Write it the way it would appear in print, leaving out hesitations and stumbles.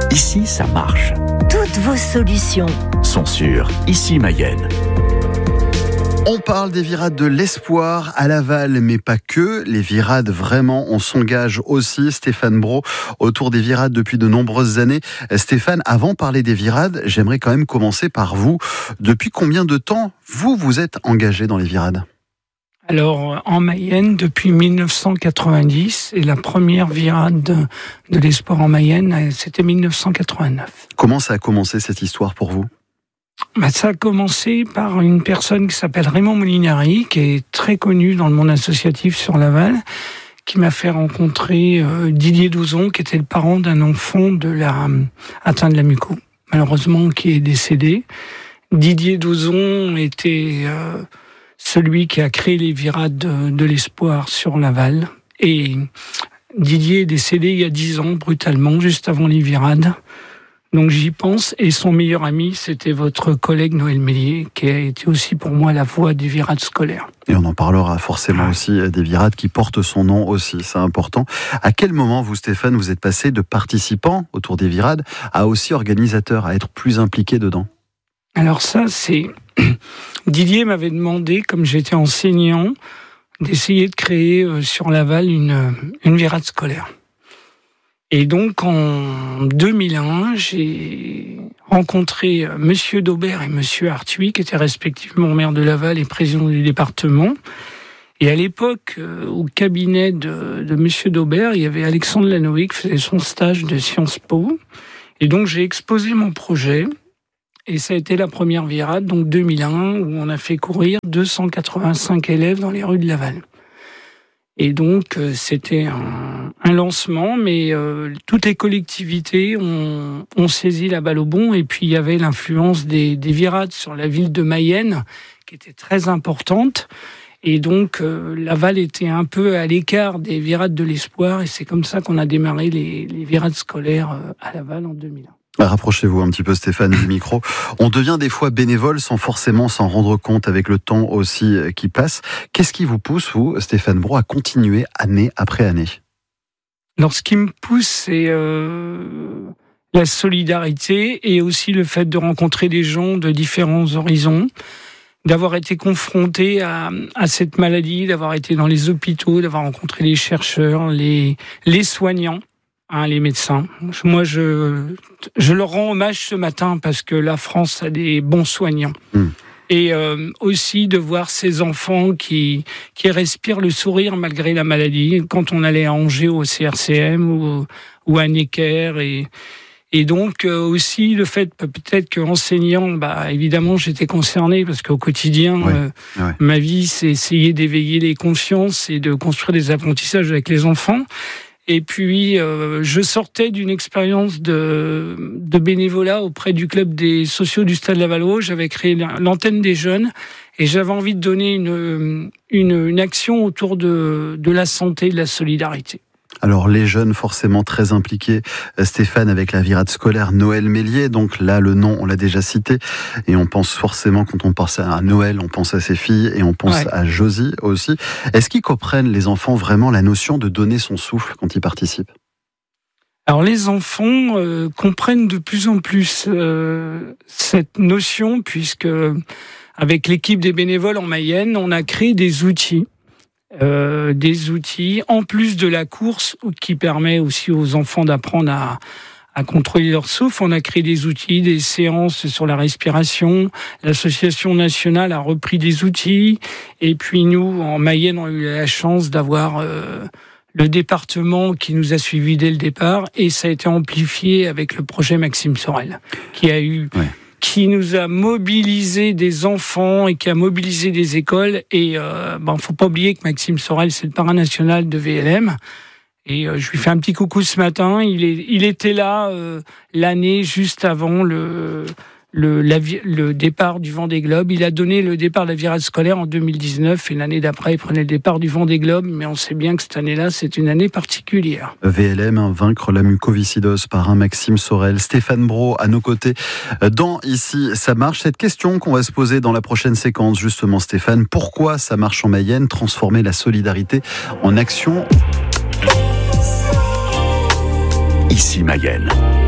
Ici, ça marche. Toutes vos solutions Sont sur Ici Mayenne. On parle des virades de l'espoir à Laval, mais pas que. Les virades, vraiment, on s'engage aussi. Stéphane Brault, autour des virades depuis de nombreuses années. Stéphane, avant de parler des virades, j'aimerais quand même commencer par vous. Depuis combien de temps vous êtes engagé dans les virades ? Alors, en Mayenne, depuis 1990, et la première virade de l'espoir en Mayenne, c'était 1989. Comment ça a commencé cette histoire pour vous ? Ça a commencé par une personne qui s'appelle Raymond Molinari, qui est très connu dans le monde associatif sur Laval, qui m'a fait rencontrer Didier Dauzon, qui était le parent d'un enfant atteint de la muco, malheureusement, qui est décédé. Didier Dauzon était celui qui a créé les virades de l'espoir sur Laval. Et Didier est décédé il y a 10 ans, brutalement, juste avant les virades. Donc j'y pense, et son meilleur ami, c'était votre collègue Noël Mélier, qui a été aussi pour moi la voix des virades scolaires. Et on en parlera forcément aussi des virades qui portent son nom aussi, c'est important. À quel moment, vous Stéphane, vous êtes passé de participant autour des virades à aussi organisateur, à être plus impliqué dedans ? Alors ça, c'est... Didier m'avait demandé, comme j'étais enseignant, d'essayer de créer sur Laval une virade scolaire. Et donc, en 2001, j'ai rencontré Monsieur Daubert et Monsieur Arthuis, qui étaient respectivement maire de Laval et président du département. Et à l'époque, au cabinet de Monsieur Daubert, il y avait Alexandre Lanoé qui faisait son stage de Sciences Po. Et donc, j'ai exposé mon projet. Et ça a été la première virade, donc 2001, où on a fait courir 285 élèves dans les rues de Laval. Et donc, c'était un lancement, mais toutes les collectivités ont saisi la balle au bond. Et puis, il y avait l'influence des virades sur la ville de Mayenne, qui était très importante. Et donc, Laval était un peu à l'écart des virades de l'espoir. Et c'est comme ça qu'on a démarré les virades scolaires à Laval en 2001. Rapprochez-vous un petit peu Stéphane du micro. On devient des fois bénévole sans forcément s'en rendre compte avec le temps aussi qui passe. Qu'est-ce qui vous pousse, vous, Stéphane Brault, à continuer année après année ? Alors ce qui me pousse, c'est la solidarité et aussi le fait de rencontrer des gens de différents horizons, d'avoir été confronté à cette maladie, d'avoir été dans les hôpitaux, d'avoir rencontré les chercheurs, les soignants. Les médecins. Moi, je leur rends hommage ce matin parce que la France a des bons soignants. Et aussi de voir ces enfants qui respirent le sourire malgré la maladie. Quand on allait à Angers au CRCM ou à Necker. Et donc aussi le fait peut-être qu'enseignant, évidemment j'étais concerné parce qu'au quotidien, ma vie c'est essayer d'éveiller les consciences et de construire des apprentissages avec les enfants. Et puis, je sortais d'une expérience de bénévolat auprès du club des sociaux du Stade Lavallois. J'avais créé l'antenne des jeunes et j'avais envie de donner une action autour de la santé et de la solidarité. Alors, les jeunes forcément très impliqués, Stéphane, avec la virade scolaire Noël Mélier. Donc là, le nom, on l'a déjà cité. Et on pense forcément, quand on pense à Noël, on pense à ses filles et on pense à Josie aussi. Est-ce qu'ils comprennent, les enfants, vraiment la notion de donner son souffle quand ils participent ? Alors les enfants comprennent de plus en plus cette notion, puisque avec l'équipe des bénévoles en Mayenne, on a créé des outils en plus de la course qui permet aussi aux enfants d'apprendre à contrôler leur souffle. On a créé des outils, des séances sur la respiration. L'association nationale a repris des outils. Et puis nous, en Mayenne, on a eu la chance d'avoir le département qui nous a suivis dès le départ. Et ça a été amplifié avec le projet Maxime Sorel, qui nous a mobilisé des enfants et qui a mobilisé des écoles. Et faut pas oublier que Maxime Sorel, c'est le parrain national de VLM. Et je lui fais un petit coucou ce matin. Il était là l'année juste avant le départ du Vendée Globe. Il a donné le départ de la virade scolaire en 2019 et l'année d'après, il prenait le départ du Vendée Globe. Mais on sait bien que cette année-là, c'est une année particulière. VLM, vaincre la mucoviscidose par un Maxime Sorel. Stéphane Brault à nos côtés dans Ici, ça marche. Cette question qu'on va se poser dans la prochaine séquence, justement, Stéphane, pourquoi ça marche en Mayenne ? Transformer la solidarité en action. Ici Mayenne.